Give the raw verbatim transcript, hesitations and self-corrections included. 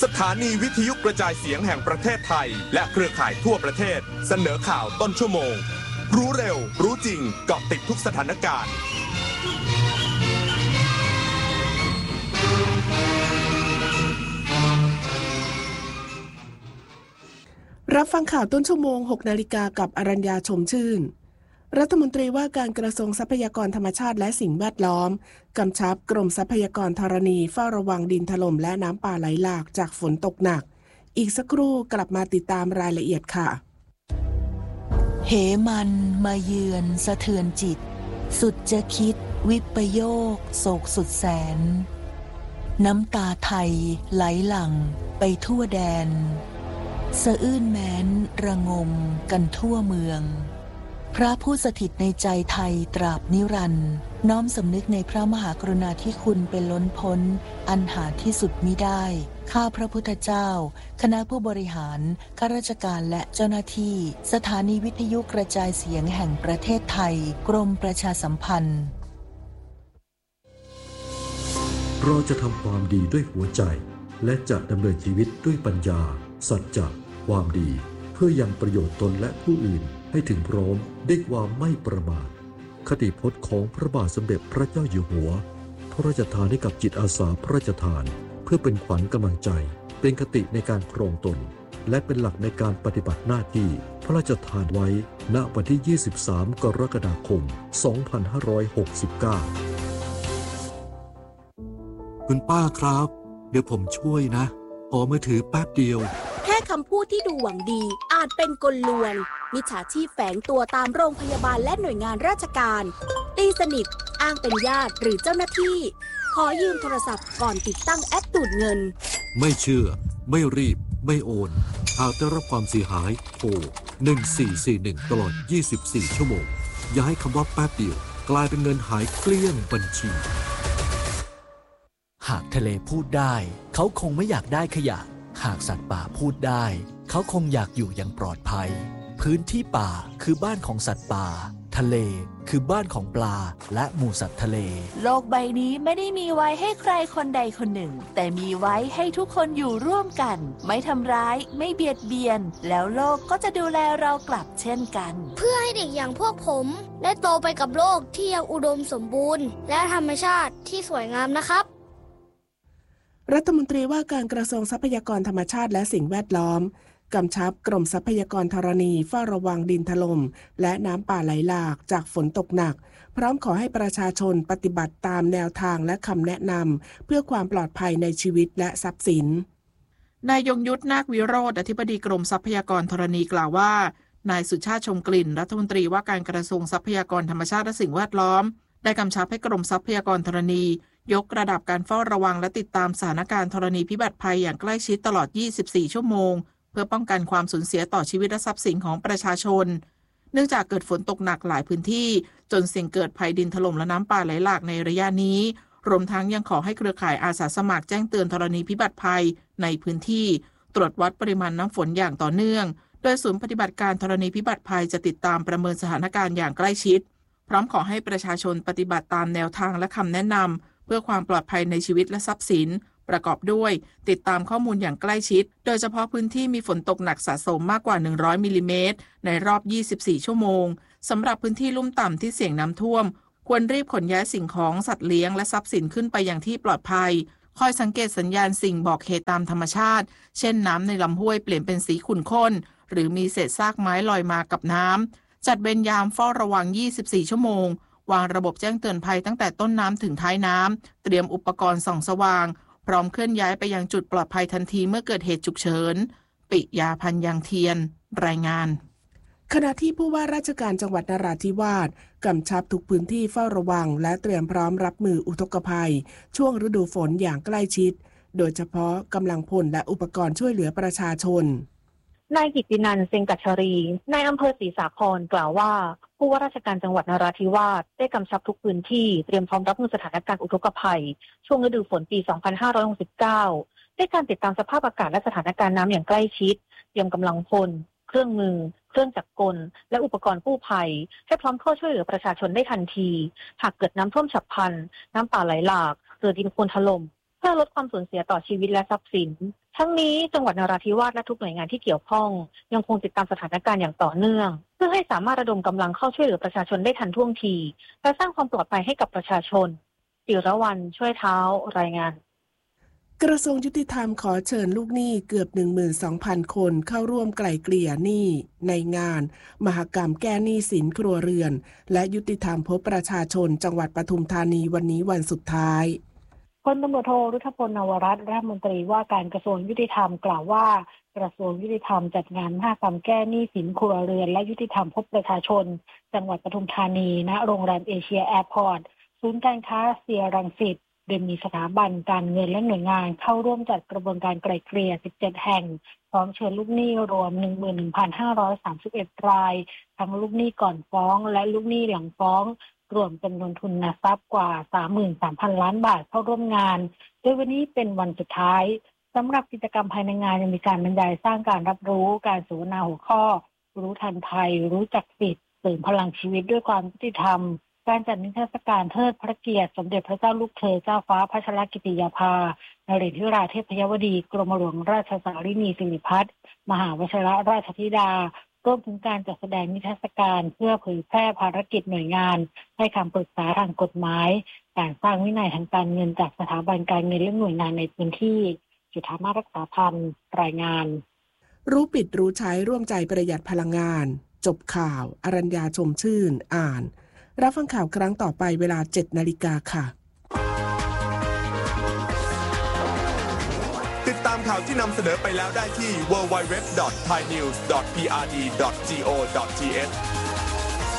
สถานีวิทยุกระจายเสียงแห่งประเทศไทยและเครือข่ายทั่วประเทศเสนอข่าวต้นชั่วโมงรู้เร็วรู้จริงเกาะติดทุกสถานการณ์รับฟังข่าวต้นชั่วโมง หกนาฬิกากับอรัญญาชมชื่นรัฐมนตรีว่าการกระทรวงทรัพยากรธรรมชาติและสิ่งแวดล้อมกำชับกรมทรัพยากรธรณีเฝ้าระวังดินถล่มและน้ำป่าไหลหลากจากฝนตกหนักอีกสักครู่กลับมาติดตามรายละเอียดค่ะเหมันมาเยือนสะเทือนจิตสุดจะคิดวิปโยคโศกสุดแสนน้ำตาไทยไหลหลั่งไปทั่วแดนสะอื้นแม้นระงมกันทั่วเมืองพระผู้สถิตในใจไทยตราบนิรันดร์น้อมสำนึกในพระมหากรุณาธิคุณเป็นล้นพ้นอันหาที่สุดมิได้ข้าพระพุทธเจ้าคณะผู้บริหารข้าราชการและเจ้าหน้าที่สถานีวิทยุกระจายเสียงแห่งประเทศไทยกรมประชาสัมพันธ์เราจะทำความดีด้วยหัวใจและจะดำเนินชีวิตด้วยปัญญาสัจจะความดีเพื่อยังประโยชน์ตนและผู้อื่นให้ถึงพร้อมด้วยความไม่ประมาทคติพจน์ของพระบาทสมเด็จพระเจ้าอยู่หัวพระราชทานให้กับจิตอาสาพระราชทานเพื่อเป็นขวัญกำลังใจเป็นคติในการครองตนและเป็นหลักในการปฏิบัติหน้าที่พระราชทานไว้ณวันที่ยี่สิบสามกรกฎาคมสองพันห้าร้อยหกสิบเก้าคุณป้าครับเดี๋ยวผมช่วยนะขอมือถือแป๊บเดียวแค่คำพูดที่ดูหวังดีอาจเป็นกลลวงมิจฉาชีพแฝงตัวตามโรงพยาบาลและหน่วยงานราชการตีสนิทอ้างเป็นญาติหรือเจ้าหน้าที่ขอยืมโทรศัพท์ก่อนติดตั้งแอปดูดเงินไม่เชื่อไม่รีบไม่โอนหากได้รับความเสียหายโทรหนึ่งสี่สี่หนึ่งตลอดยี่สิบสี่ชั่วโมงอย่าให้คำว่าแป๊บเดียวกลายเป็นเงินหายเกลี้ยงบัญชีหากทะเลพูดได้เขาคงไม่อยากได้ขยะหากสัตว์ป่าพูดได้เขาคงอยากอยู่อย่างปลอดภัยพื้นที่ป่าคือบ้านของสัตว์ป่าทะเลคือบ้านของปลาและหมู่สัตว์ทะเลโลกใบนี้ไม่ได้มีไว้ให้ใครคนใดคนหนึ่งแต่มีไว้ให้ทุกคนอยู่ร่วมกันไม่ทำร้ายไม่เบียดเบียนแล้วโลกก็จะดูแลเรากลับเช่นกันเพื่อให้เด็กอย่างพวกผมได้โตไปกับโลกที่ยังอุดมสมบูรณ์และธรรมชาติที่สวยงามนะครับรัฐมนตรีว่าการกระทรวงทรัพยากรธรรมชาติและสิ่งแวดล้อมกำชับกรมทรัพยากรธรณีเฝ้าระวังดินถล่มและน้ำป่าไหลหลากจากฝนตกหนักพร้อมขอให้ประชาชนปฏิบัติตามแนวทางและคำแนะนำเพื่อความปลอดภัยในชีวิตและทรัพย์สินนายยงยุทธนาควิโรจน์อธิบดีกรมทรัพยากรธรณีกล่าวว่านายสุชาติชมกลิ่นรัฐมนตรีว่าการกระทรวงทรัพยากรธรรมชาติและสิ่งแวดล้อมได้กำชับให้กรมทรัพยากรธรณียกระดับการเฝ้าระวังและติดตามสถานการณ์ธรณีพิบัติภัยอย่างใกล้ชิดตลอดยี่สิบสี่ชั่วโมงเพื่อป้องกันความสูญเสียต่อชีวิตและทรัพย์สินของประชาชนเนื่องจากเกิดฝนตกหนักหลายพื้นที่จนเสี่ยงเกิดภัยดินถล่มและน้ำป่าไหลหลากในระยะนี้รวมทั้งยังขอให้เครือข่ายอาสาสมัครแจ้งเตือนธรณีพิบัติภัยในพื้นที่ตรวจวัดปริมาณน้ำฝนอย่างต่อเนื่องโดยศูนย์ปฏิบัติการธรณีพิบัติภัยจะติดตามประเมินสถานการณ์อย่างใกล้ชิดพร้อมขอให้ประชาชนปฏิบัติตามแนวทางและคำแนะนำเพื่อความปลอดภัยในชีวิตและทรัพย์สินประกอบด้วยติดตามข้อมูลอย่างใกล้ชิดโดยเฉพาะพื้นที่มีฝนตกหนักสะสมมากกว่าหนึ่งร้อยมิลลิเมตรในรอบยี่สิบสี่ชั่วโมงสำหรับพื้นที่ลุ่มต่ำที่เสี่ยงน้ำท่วมควรรีบขนย้ายสิ่งของสัตว์เลี้ยงและทรัพย์สินขึ้นไปยังที่ปลอดภัยคอยสังเกตสัญญาณสิ่งบอกเหตุตามธรรมชาติเช่นน้ำในลำห้วยเปลี่ยนเป็นสีขุ่นข้นหรือมีเศษซากไม้ลอยมากับน้ำจัดเวรยามเฝ้าระวังยี่สิบสี่ชั่วโมงวางระบบแจ้งเตือนภัยตั้งแต่ต้นน้ำถึงท้ายน้ำเตรียมอุปกรณ์ส่องสว่างพร้อมเคลื่อนย้ายไปยังจุดปลอดภัยทันทีเมื่อเกิดเหตุฉุกเฉินปิยาพันธ์ยังเทียนรายงานขณะที่ผู้ว่าราชการจังหวัดนราธิวาสกำชับทุกพื้นที่เฝ้าระวังและเตรียมพร้อมรับมืออุทกภัยช่วงฤดูฝนอย่างใกล้ชิดโดยเฉพาะกำลังพลและอุปกรณ์ช่วยเหลือประชาชนนายกิตตินันท์เซงกัจฉรีนายอำเภอศรีสาครกล่าวว่าผู้ว่าราชการจังหวัดนราธิวาสได้กำชับทุกพื้นที่เตรียมพร้อมรับมือสถานการณ์อุทกภัยช่วงฤดูฝนปีสองพันห้าร้อยหกสิบเก้าด้วยการติดตามสภาพอากาศและสถานการณ์น้ำอย่างใกล้ชิดเตรียมกำลังพลเครื่องมือเครื่องจักรกลและอุปกรณ์กู้ภัยให้พร้อมเข้าช่วยเหลือประชาชนได้ทันทีหากเกิดน้ำท่วมฉับพลันน้ำป่าไหลหลากหรือดินโคลนถล่มเพื่พื่อลดความสูญเสียต่อชีวิตและทรัพย์สินทั้งนี้จังหวัดนราธิวาสและทุกหน่วยงานที่เกี่ยวข้องยังคงติดตามสถานการณ์อย่างต่อเนื่องเพื่อให้สามารถระดมกำลังเข้าช่วยเหลือประชาชนได้ทันท่วงทีและสร้างความปลอดภัยให้กับประชาชนจิรวรรณช่วยเท้ารายงานกระทรวงยุติธรรมขอเชิญลูกหนี้เกือบ หนึ่งหมื่นสองพัน คนเข้าร่วมไกล่เกลี่ยหนี้ในงานมหกรรมแก้หนี้สินครัวเรือนและยุติธรรมพบประชาชนจังหวัดปทุมธานีวันนี้วันสุดท้ายพลตำรวจโทรุทธพล นวรัตน์รัฐมนตรีว่าการกระทรวงยุติธรรมกล่าวว่ากระทรวงยุติธรรมจัดงานมหกรรมแก้หนี้สินครัวเรือนและยุติธรรมพบประชาชนจังหวัดปทุมธานีณโรงแรมเอเชียแอร์พอร์ตศูนย์การค้าเซียรังสิตโดยมีสถาบันการเงินและหน่วยงานเข้าร่วมจัดกระบวนการไกล่เกลี่ยสิบเจ็ดแห่งพร้อมเชิญลูกหนี้รวม หนึ่งหมื่นหนึ่งพันห้าร้อยสามสิบเอ็ด รายทั้งลูกหนี้ก่อนฟ้องและลูกหนี้หลังฟ้องรวมจำนวนทุนทรัพย์กว่า สามหมื่นสามพัน ล้านบาทเข้าร่วมงานโดยวันนี้เป็นวันสุดท้ายสำหรับกิจกรรมภายในงานยังมีการบรรยายสร้างการรับรู้การสนทนาหัวข้อรู้ทันภัยรู้จักสิทธิ์เสริมพลังชีวิตด้วยความยุติธรรมการจัดนิทรรศการเทิดพระเกียรติสมเด็จพระเจ้าลูกเธอเจ้าฟ้าพัชรกิติยาภานเรศวราเทพยวดีกรมหลวงราชสารินีสิริพัฒน์มหาวชิรราชธิดารวมถึงการจัดแสดงนิทรรศการเพื่อเผยแพร่ภารกิจหน่วยงานให้คำปรึกษาทางกฎหมายการสร้างวินัยทางการเงินจากสถาบันการเงินและหน่วยงานในพื้นที่จุฑามาศรักษาพันธ์รายงานรู้ปิดรู้ใช้ร่วมใจประหยัดพลังงานจบข่าวอรัญญาชมชื่นอ่านรับฟังข่าวครั้งต่อไปเวลา เจ็ดนาฬิกา ค่ะติดตามข่าวที่นำเสนอไปแล้วได้ที่ ดับเบิลยู ดับเบิลยู ดับเบิลยู ดอท ไทยนิวส์ ดอท พี อาร์ ดี ดอท จี โอ ดอท ที เอช